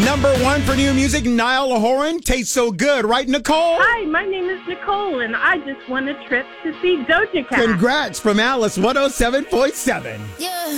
Number one for new music, Niall Horan, Tastes So Good. Right, Nicole? Hi, my name is Nicole, and I just won a trip to see Doja Cat. Congrats from Alice 107.7. Yeah.